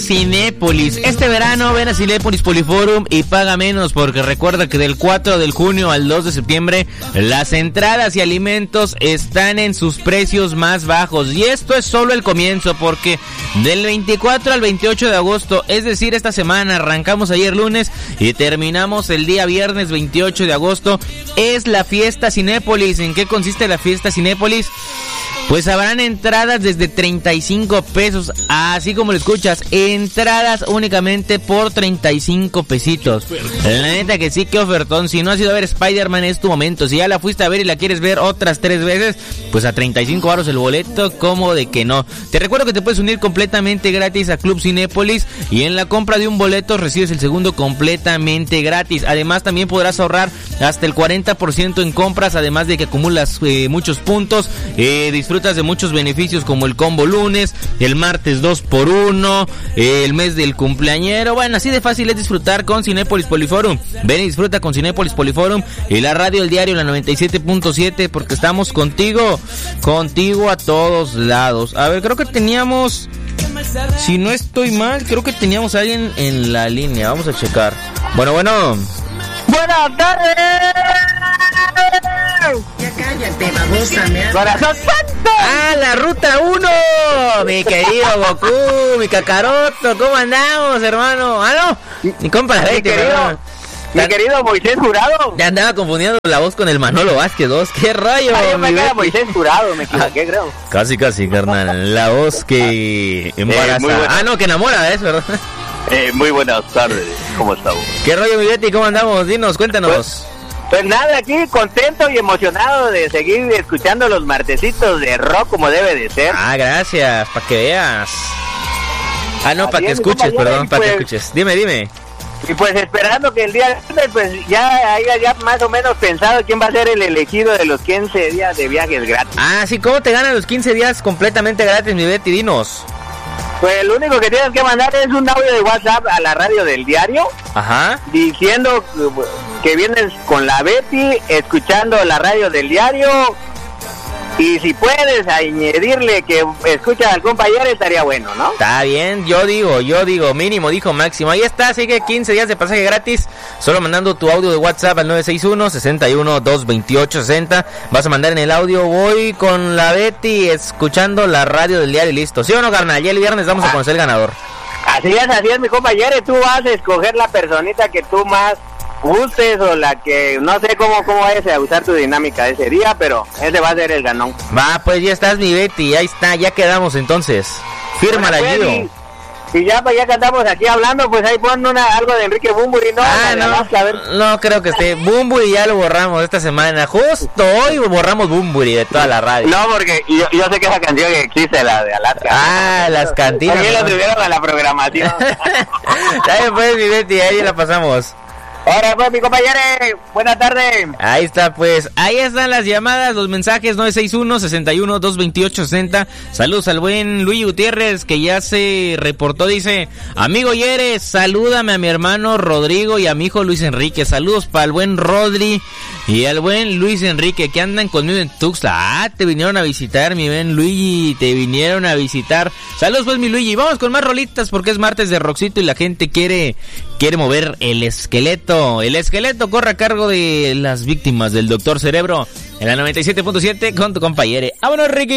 Cinépolis. Este verano ven a Cinépolis Poliforum y paga menos, porque recuerda que del 4 de junio al 2 de septiembre las entradas y alimentos están en sus precios más bajos. Y esto es solo el comienzo, porque del 24 al 28 de agosto, es decir, esta semana, arrancamos ayer lunes y terminamos el día viernes 28 de agosto, es la fiesta Cinépolis. ¿En qué consiste la fiesta Cinépolis? Pues habrán entradas desde 35 pesos, así como lo escuchas, entradas únicamente por 35 pesitos. La neta que sí, que ofertón. Si no has ido a ver Spider-Man, es tu momento. Si ya la fuiste a ver y la quieres ver otras 3 veces, pues a 35 baros el boleto, ¿cómo de que no? Te recuerdo que te puedes unir completamente gratis a Club Cinépolis, y en la compra de un boleto recibes el segundo completamente gratis. Además, también podrás ahorrar hasta el 40% en compras, además de que acumulas muchos puntos, disfrutas de muchos beneficios como el combo lunes, el martes 2x1, el mes del cumpleañero. Bueno, así de fácil es disfrutar con Cinépolis Poliforum. Ven y disfruta con Cinépolis Poliforum y la radio del diario, la 97.7, porque estamos contigo a todos lados. A ver, creo que teníamos, si no estoy mal, creo que teníamos a alguien en la línea. Vamos a checar. Bueno. Buenas tardes. Ya cállate, babosa, ¡Corazón santo! ¡Ah, la Ruta 1! Mi querido Goku, mi Kakaroto, ¿cómo andamos, hermano? ¡Ah, no! Mi compa, mi querido Moisés Jurado. Ya andaba confundiendo la voz con el Manolo Vázquez 2. ¡Qué rayo! Yo me queda Moisés Jurado, me equivoqué, creo. Casi, carnal. La voz que embaraza. No, que enamora, ¿es verdad? Muy buenas tardes, ¿cómo estamos? ¿Qué rollo, mi Betty? ¿Cómo andamos? Dinos, cuéntanos. Pues nada, aquí contento y emocionado de seguir escuchando los martesitos de rock como debe de ser. Ah, gracias, para que veas. No, para que escuches, perdón, para que escuches. Dime. Y pues esperando que el día, pues ya haya ya más o menos pensado quién va a ser el elegido de los 15 días de viajes gratis. Ah, sí, ¿cómo te ganan los 15 días completamente gratis, mi Betty? Dinos. Pues lo único que tienes que mandar es un audio de WhatsApp a la radio del diario. Ajá. Diciendo que vienes con la Betty, escuchando la radio del diario. Y si puedes añadirle que escucha al compañero, estaría bueno, ¿no? Está bien, yo digo, mínimo, dijo máximo. Ahí está, sigue 15 días de pasaje gratis. Solo mandando tu audio de WhatsApp al 961-61-228-60. Vas a mandar en el audio, voy con la Betty escuchando la radio del diario y listo. ¿Sí o no, carnal? Ya el viernes vamos a conocer el ganador. Así es, mi compañero. Tú vas a escoger la personita que tú más gustes, o la que no sé cómo vayas a usar tu dinámica ese día, pero ese va a ser el ganón. Va, pues ya estás, mi Betty, ahí está, ya quedamos entonces. Fírmala, Guido. Y ya que andamos aquí hablando, pues ahí pon algo de Enrique Bunbury, ¿no? No creo que esté. Bunbury ya lo borramos esta semana. Justo hoy borramos Bunbury de toda la radio. No, porque yo sé que esa canción que existe, la de Alaska. Ah, las cantinas. También la tuvieron a la programación. Ahí pues, mi Betty, ahí la pasamos. Ahora pues, mi compañero, buenas tardes. Ahí está, pues, ahí están las llamadas, los mensajes, 961-61-228-60. Saludos al buen Luis Gutiérrez, que ya se reportó, dice: amigo Yeres, salúdame a mi hermano Rodrigo y a mi hijo Luis Enrique. Saludos para el buen Rodri y al buen Luis Enrique, que andan conmigo en Tuxtla. Te vinieron a visitar, mi buen Luigi, te vinieron a visitar. Saludos pues, mi Luigi. Vamos con más rolitas, porque es martes de rockcito y la gente quiere mover el esqueleto. El esqueleto corre a cargo de las víctimas del Doctor Cerebro en la 97.7 con tu compañero. ¡Vámonos, Ricky!